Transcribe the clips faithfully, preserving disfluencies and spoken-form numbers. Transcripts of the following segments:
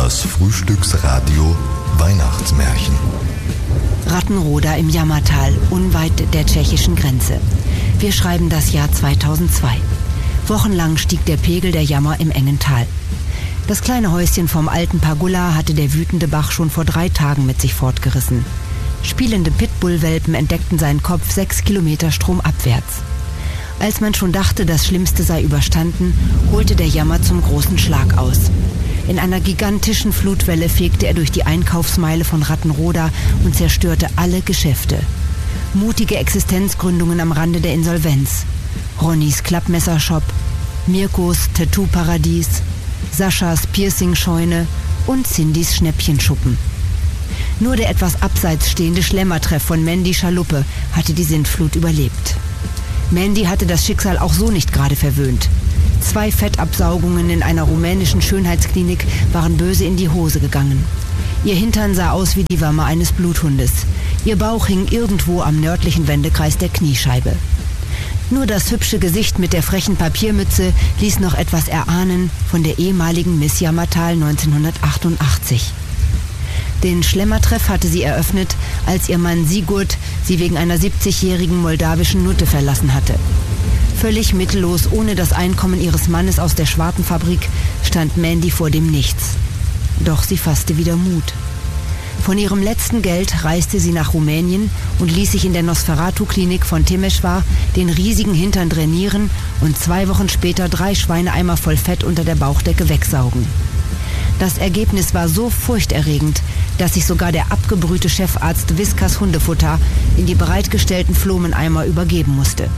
Das Frühstücksradio Weihnachtsmärchen. Rattenroda im Jammertal, unweit der tschechischen Grenze. Wir schreiben das Jahr zweitausendzwei. Wochenlang stieg der Pegel der Jammer im engen Tal. Das kleine Häuschen vom alten Pagulla hatte der wütende Bach schon vor drei Tagen mit sich fortgerissen. Spielende Pitbull-Welpen entdeckten seinen Kopf sechs Kilometer stromabwärts. Als man schon dachte, das Schlimmste sei überstanden, holte der Jammer zum großen Schlag aus. In einer gigantischen Flutwelle fegte er durch die Einkaufsmeile von Rattenroda und zerstörte alle Geschäfte. Mutige Existenzgründungen am Rande der Insolvenz. Ronnys Klappmessershop, Mirkos Tattoo-Paradies, Saschas Piercing-Scheune und Cindys Schnäppchenschuppen. Nur der etwas abseits stehende Schlemmertreff von Mandy Schaluppe hatte die Sintflut überlebt. Mandy hatte das Schicksal auch so nicht gerade verwöhnt. Zwei Fettabsaugungen in einer rumänischen Schönheitsklinik waren böse in die Hose gegangen. Ihr Hintern sah aus wie die Wamme eines Bluthundes. Ihr Bauch hing irgendwo am nördlichen Wendekreis der Kniescheibe. Nur das hübsche Gesicht mit der frechen Papiermütze ließ noch etwas erahnen von der ehemaligen Miss Jammertal neunzehnhundertachtundachtzig. Den Schlemmertreff hatte sie eröffnet, als ihr Mann Sigurd sie wegen einer siebzigjährigen moldawischen Nutte verlassen hatte. Völlig mittellos, ohne das Einkommen ihres Mannes aus der Schwartenfabrik, stand Mandy vor dem Nichts. Doch sie fasste wieder Mut. Von ihrem letzten Geld reiste sie nach Rumänien und ließ sich in der Nosferatu-Klinik von Temeswar den riesigen Hintern drainieren und zwei Wochen später drei Schweineeimer voll Fett unter der Bauchdecke wegsaugen. Das Ergebnis war so furchterregend, dass sich sogar der abgebrühte Chefarzt Whiskas Hundefutter in die bereitgestellten Flomeneimer übergeben musste.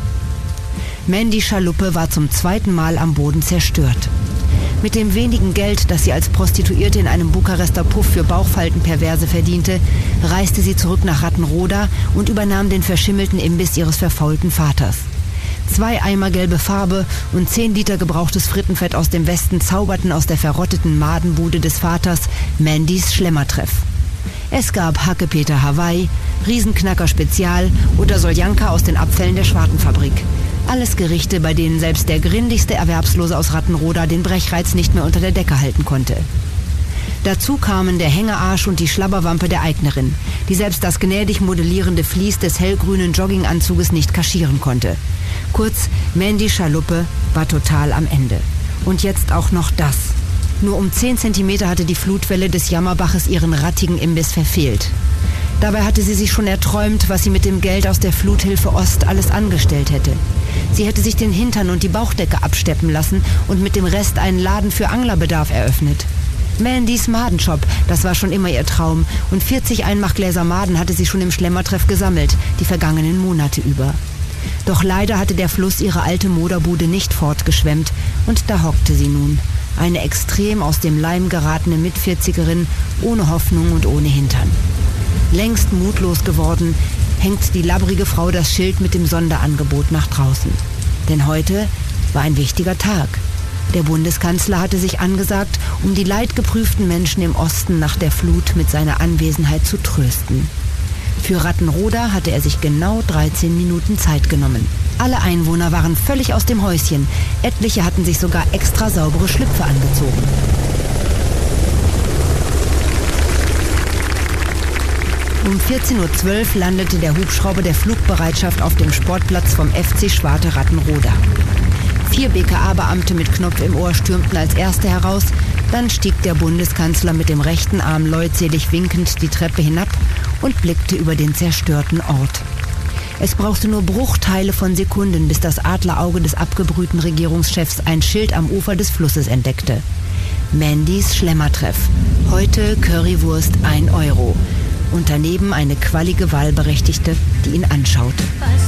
Mandy Schaluppe war zum zweiten Mal am Boden zerstört. Mit dem wenigen Geld, das sie als Prostituierte in einem Bukarester Puff für Bauchfaltenperverse verdiente, reiste sie zurück nach Rattenroda und übernahm den verschimmelten Imbiss ihres verfaulten Vaters. Zwei Eimer gelbe Farbe und zehn Liter gebrauchtes Frittenfett aus dem Westen zauberten aus der verrotteten Madenbude des Vaters Mandys Schlemmertreff. Es gab Hackepeter Hawaii, Riesenknacker Spezial oder Soljanka aus den Abfällen der Schwartenfabrik. Alles Gerichte, bei denen selbst der grindigste Erwerbslose aus Rattenroda den Brechreiz nicht mehr unter der Decke halten konnte. Dazu kamen der Hängearsch und die Schlabberwampe der Eignerin, die selbst das gnädig modellierende Vlies des hellgrünen Jogginganzuges nicht kaschieren konnte. Kurz, Mandy Schaluppe war total am Ende. Und jetzt auch noch das. Nur um zehn Zentimeter hatte die Flutwelle des Jammerbaches ihren rattigen Imbiss verfehlt. Dabei hatte sie sich schon erträumt, was sie mit dem Geld aus der Fluthilfe Ost alles angestellt hätte. Sie hätte sich den Hintern und die Bauchdecke absteppen lassen und mit dem Rest einen Laden für Anglerbedarf eröffnet. Mandys Madenshop, das war schon immer ihr Traum, und vierzig Einmachgläser Maden hatte sie schon im Schlemmertreff gesammelt, die vergangenen Monate über. Doch leider hatte der Fluss ihre alte Moderbude nicht fortgeschwemmt und da hockte sie nun, eine extrem aus dem Leim geratene Mitvierzigerin, ohne Hoffnung und ohne Hintern. Längst mutlos geworden, hängt die labbrige Frau das Schild mit dem Sonderangebot nach draußen. Denn heute war ein wichtiger Tag. Der Bundeskanzler hatte sich angesagt, um die leidgeprüften Menschen im Osten nach der Flut mit seiner Anwesenheit zu trösten. Für Rattenroda hatte er sich genau dreizehn Minuten Zeit genommen. Alle Einwohner waren völlig aus dem Häuschen. Etliche hatten sich sogar extra saubere Schlüpfe angezogen. Um vierzehn Uhr zwölf landete der Hubschrauber der Flugbereitschaft auf dem Sportplatz vom F C Schwarte Rattenroda. Vier B K A-Beamte mit Knopf im Ohr stürmten als Erste heraus. Dann stieg der Bundeskanzler mit dem rechten Arm leutselig winkend die Treppe hinab und blickte über den zerstörten Ort. Es brauchte nur Bruchteile von Sekunden, bis das Adlerauge des abgebrühten Regierungschefs ein Schild am Ufer des Flusses entdeckte. Mandys Schlemmertreff. Heute Currywurst ein Euro. Und daneben eine quallige Wahlberechtigte, die ihn anschaute.